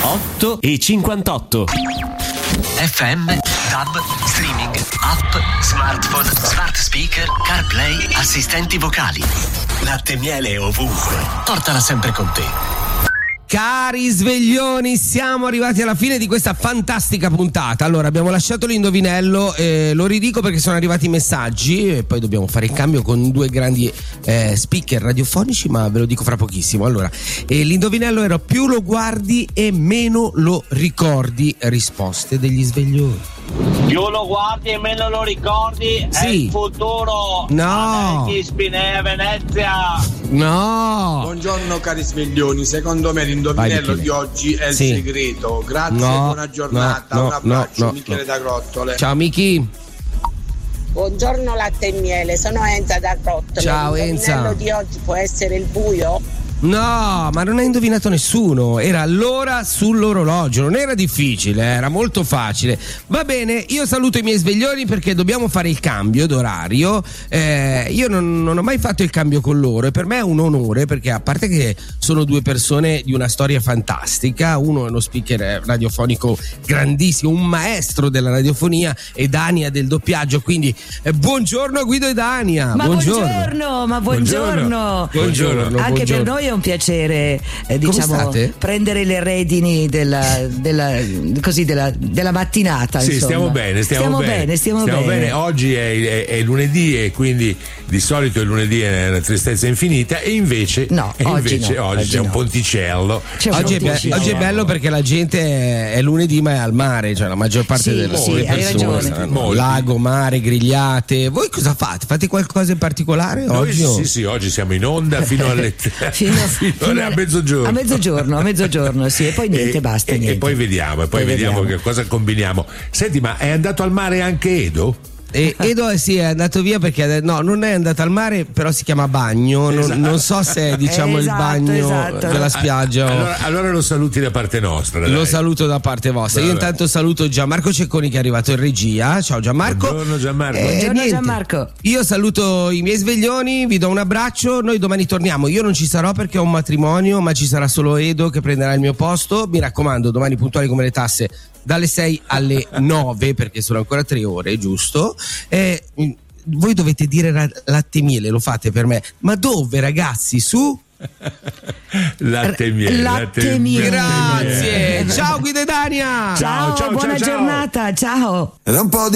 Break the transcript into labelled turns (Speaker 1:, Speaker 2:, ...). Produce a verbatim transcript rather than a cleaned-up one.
Speaker 1: otto e cinquantotto.
Speaker 2: F M, DAB, streaming, app, smartphone, smart speaker, CarPlay, assistenti vocali. Latte e miele ovunque. Portala sempre con te.
Speaker 3: Cari sveglioni, siamo arrivati alla fine di questa fantastica puntata. Allora, abbiamo lasciato l'indovinello, eh, lo ridico perché sono arrivati i messaggi e poi dobbiamo fare il cambio con due grandi eh, speaker radiofonici, ma ve lo dico fra pochissimo. Allora, eh, l'indovinello era: più lo guardi e meno lo ricordi. Risposte degli sveglioni.
Speaker 4: Più lo guardi e meno lo ricordi,
Speaker 3: sì.
Speaker 4: È il futuro.
Speaker 3: No.
Speaker 4: Anelchi, Spinea, Venezia.
Speaker 3: No.
Speaker 5: Buongiorno cari sveglioni, secondo me l'indovinello
Speaker 3: Vai,
Speaker 5: di oggi è il
Speaker 3: sì.
Speaker 5: segreto. Grazie,
Speaker 3: no,
Speaker 5: buona giornata,
Speaker 3: no, no,
Speaker 5: un abbraccio,
Speaker 3: no,
Speaker 5: Michele
Speaker 3: no.
Speaker 5: da Grottole.
Speaker 3: Ciao Miki.
Speaker 6: Buongiorno latte e miele, sono Enza da Grottole.
Speaker 3: Ciao Enza.
Speaker 6: L'indovinello di oggi può essere il buio?
Speaker 3: No, ma non ha indovinato nessuno. Era l'ora sull'orologio. Non era difficile, era molto facile. Va bene, io saluto i miei sveglioni perché dobbiamo fare il cambio d'orario. eh, Io non, non ho mai fatto il cambio con loro e per me è un onore, perché a parte che sono due persone di una storia fantastica, uno è uno speaker radiofonico grandissimo, un maestro della radiofonia, e Dania del doppiaggio. Quindi eh, buongiorno Guido e Dania.
Speaker 7: Ma
Speaker 3: buongiorno,
Speaker 7: buongiorno ma buongiorno.
Speaker 3: Buongiorno.
Speaker 7: Anche
Speaker 3: buongiorno.
Speaker 7: per noi è un piacere, eh, diciamo, prendere le redini della, della, così, della, della mattinata.
Speaker 8: Sì,
Speaker 7: insomma.
Speaker 8: stiamo bene, stiamo,
Speaker 7: stiamo
Speaker 8: bene,
Speaker 7: bene, stiamo,
Speaker 8: stiamo
Speaker 7: bene.
Speaker 8: bene. Oggi è, è, è lunedì e quindi di solito il lunedì è una tristezza infinita, e invece,
Speaker 7: no,
Speaker 8: e
Speaker 7: oggi,
Speaker 8: invece
Speaker 7: no,
Speaker 8: oggi
Speaker 7: oggi
Speaker 8: c'è
Speaker 7: no.
Speaker 8: un ponticello.
Speaker 7: C'è un
Speaker 3: Oggi è, be-
Speaker 7: ponticello.
Speaker 3: oggi è bello perché la gente è, è lunedì ma è al mare, cioè la maggior parte
Speaker 7: Sì,
Speaker 3: delle
Speaker 7: sì,
Speaker 3: delle
Speaker 7: hai
Speaker 3: persone
Speaker 7: ragione.
Speaker 3: saranno
Speaker 8: Molti.
Speaker 3: lago, mare, grigliate. Voi cosa fate? Fate qualcosa in particolare
Speaker 8: Noi
Speaker 3: oggi? o-
Speaker 8: sì, sì, oggi siamo in onda fino alle
Speaker 7: Fino,
Speaker 8: fino
Speaker 7: fino
Speaker 8: a mezzogiorno.
Speaker 7: A mezzogiorno, a mezzogiorno, sì, e poi niente,
Speaker 8: e,
Speaker 7: basta.
Speaker 8: e,
Speaker 7: niente.
Speaker 8: e poi vediamo, e poi,
Speaker 7: Poi
Speaker 8: vediamo,
Speaker 7: vediamo.
Speaker 8: che cosa combiniamo. Senti, ma è andato al mare anche Edo?
Speaker 3: E Edo sì, è andato via perché no, non è andato al mare, però si chiama bagno. Non,
Speaker 8: Esatto.
Speaker 3: non so se è diciamo
Speaker 7: Esatto,
Speaker 3: il bagno
Speaker 7: esatto.
Speaker 3: della spiaggia. o-
Speaker 8: Allora, allora lo saluti da parte nostra.
Speaker 3: Lo
Speaker 8: dai.
Speaker 3: saluto da parte vostra. Io
Speaker 8: Vabbè.
Speaker 3: intanto saluto Gianmarco Cecconi che è arrivato in regia. Ciao Gianmarco.
Speaker 8: Buongiorno Gianmarco.
Speaker 3: Eh,
Speaker 7: Buongiorno,
Speaker 3: niente.
Speaker 7: Gianmarco.
Speaker 3: Io saluto i miei sveglioni, vi do un abbraccio. Noi domani torniamo. Io non ci sarò perché ho un matrimonio, ma ci sarà solo Edo che prenderà il mio posto. Mi raccomando, domani puntuali come le tasse, dalle sei alle nove, perché sono ancora tre ore, giusto? Eh, voi dovete dire ra- latte e miele, lo fate per me. Ma dove, ragazzi? Su?
Speaker 8: Latte e miele.
Speaker 7: Latte e miele.
Speaker 3: Grazie. Ciao Guido e Dania.
Speaker 7: Ciao,
Speaker 8: ciao,
Speaker 7: buona
Speaker 8: ciao, ciao.
Speaker 7: giornata, ciao.
Speaker 9: Ed è un po' di